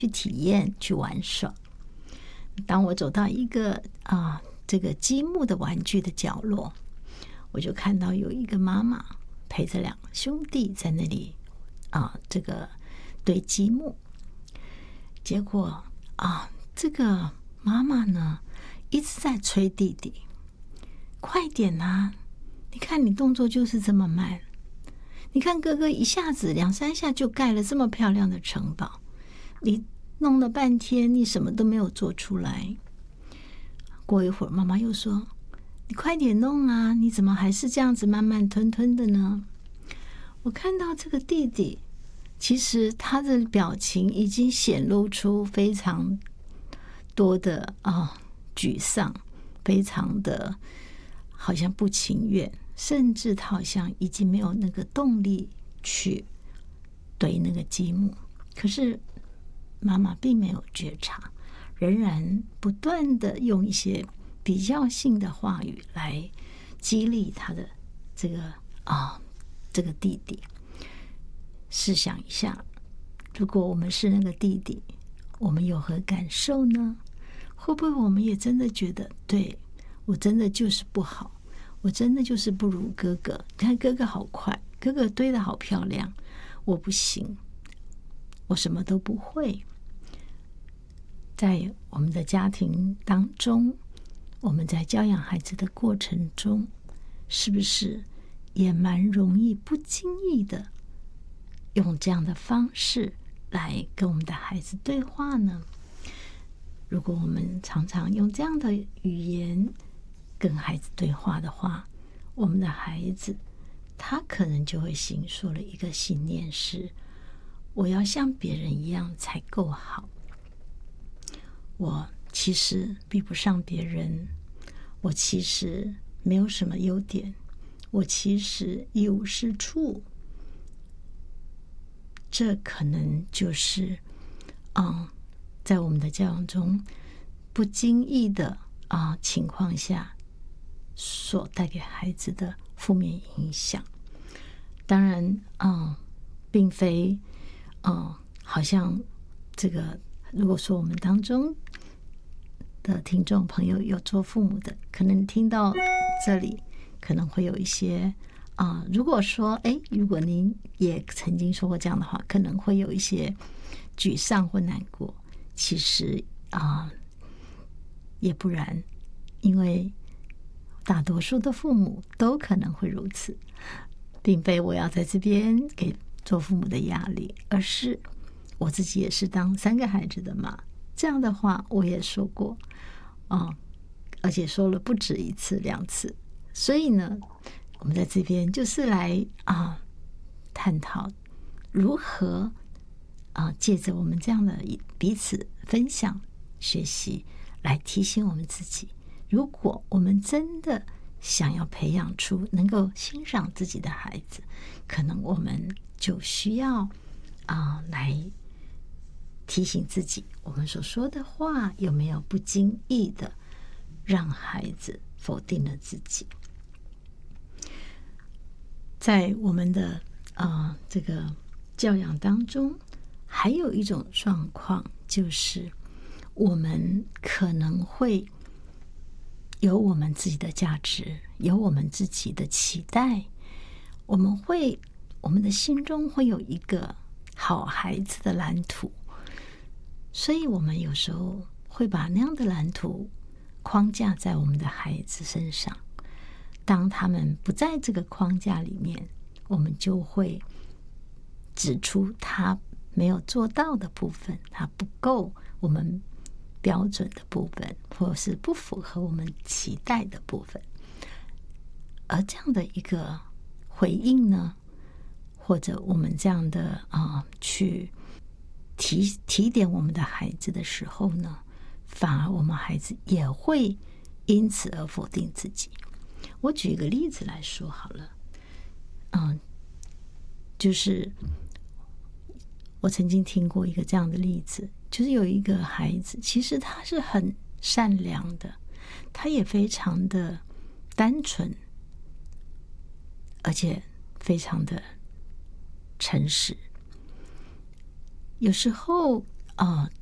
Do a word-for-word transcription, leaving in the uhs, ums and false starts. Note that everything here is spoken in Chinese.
去体验、去玩耍。当我走到一个啊这个积木的玩具的角落，我就看到有一个妈妈陪着两个兄弟在那里啊这个堆积木。结果啊这个妈妈呢一直在催弟弟，快点啊，你看你动作就是这么慢，你看哥哥一下子两三下就盖了这么漂亮的城堡，你弄了半天你什么都没有做出来。过一会儿妈妈又说，你快点弄啊，你怎么还是这样子慢慢吞吞的呢？我看到这个弟弟其实他的表情已经显露出非常多的啊沮丧，非常的好像不情愿，甚至他好像已经没有那个动力去堆那个积木。可是妈妈并没有觉察，仍然不断的用一些比较性的话语来激励他的这个啊这个弟弟。试想一下，如果我们是那个弟弟，我们有何感受呢？会不会我们也真的觉得，对，我真的就是不好，我真的就是不如哥哥，你看哥哥好快，哥哥堆得好漂亮，我不行，我什么都不会。在我们的家庭当中，我们在教养孩子的过程中，是不是也蛮容易不经意的用这样的方式来跟我们的孩子对话呢？如果我们常常用这样的语言跟孩子对话的话，我们的孩子他可能就会形塑了一个信念，是我要像别人一样才够好，我其实比不上别人，我其实没有什么优点，我其实一无是处。这可能就是嗯，在我们的教养中不经意的啊情况下所带给孩子的负面影响。当然嗯，并非嗯，好像这个如果说我们当中的听众朋友有做父母的，可能听到这里可能会有一些啊、呃，如果说哎，如果您也曾经说过这样的话，可能会有一些沮丧或难过。其实啊、呃，也不然，因为大多数的父母都可能会如此，并非我要在这边给做父母的压力，而是我自己也是当三个孩子的妈，这样的话我也说过啊、呃，而且说了不止一次两次。所以呢，我们在这边就是来啊、呃、探讨如何啊、呃、借着我们这样的彼此分享学习，来提醒我们自己，如果我们真的想要培养出能够欣赏自己的孩子，可能我们就需要啊、呃、来提醒自己，我们所说的话有没有不经意的让孩子否定了自己。在我们的啊、呃、这个教养当中，还有一种状况，就是我们可能会有我们自己的价值，有我们自己的期待，我们会我们的心中会有一个好孩子的蓝图，所以我们有时候会把那样的蓝图框架在我们的孩子身上。当他们不在这个框架里面，我们就会指出他没有做到的部分，他不够我们标准的部分，或是不符合我们期待的部分。而这样的一个回应呢，或者我们这样的啊、呃、去提提点我们的孩子的时候呢，反而我们孩子也会因此而否定自己。我举一个例子来说好了，嗯，就是我曾经听过一个这样的例子，就是有一个孩子，其实他是很善良的，他也非常的单纯，而且非常的诚实。有时候啊、